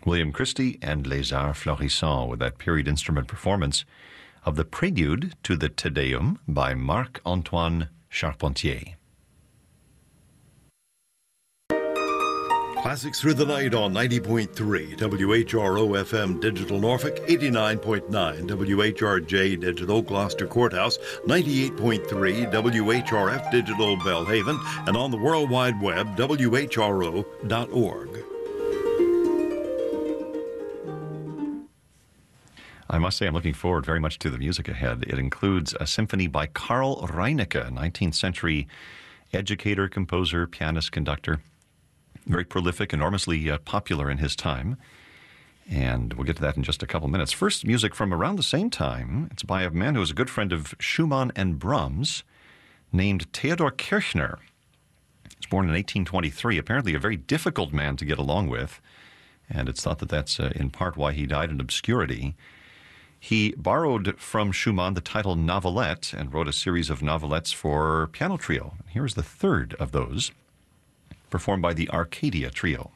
William Christie and Les Arts Florissants with that period instrument performance of the prelude to the Te Deum by Marc-Antoine Charpentier. Classics Through the Night on 90.3 WHRO FM Digital Norfolk, 89.9 WHRJ Digital Gloucester Courthouse, 98.3 WHRF Digital Belhaven, and on the World Wide Web, WHRO.org. I must say I'm looking forward very much to the music ahead. It includes a symphony by Karl Reinecke, 19th century educator, composer, pianist, conductor. Very prolific, enormously popular in his time. And we'll get to that in just a couple minutes. First, music from around the same time. It's by a man who was a good friend of Schumann and Brahms, named Theodor Kirchner. He was born in 1823, apparently a very difficult man to get along with. And it's thought that that's in part why he died in obscurity. He borrowed from Schumann the title Novelette and wrote a series of novelettes for piano trio. Here's the third of those, performed by the Arcadia Trio.